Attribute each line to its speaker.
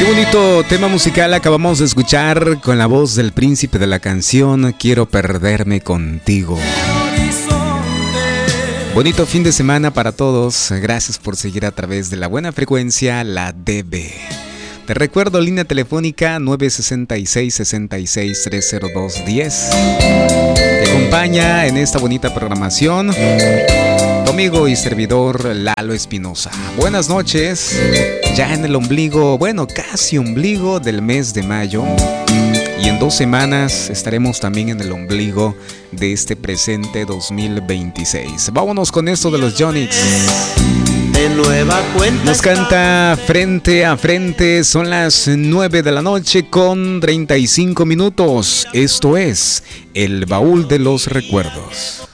Speaker 1: Qué bonito tema musical acabamos de escuchar con la voz del príncipe de la canción Quiero perderme contigo. Bonito fin de semana para todos. Gracias por seguir a través de la buena frecuencia, la DB. Te recuerdo, línea telefónica 966-66-302-10. Te acompaña en esta bonita programación tu amigo y servidor Lalo Espinosa. Buenas noches, ya en el ombligo, bueno, casi ombligo del mes de mayo. Y en 2 semanas estaremos también en el ombligo de este presente 2026. Vámonos con esto de los Yonix. Nos canta Frente a Frente. Son las 9 de la noche con 35 minutos. Esto es El Baúl de los Recuerdos.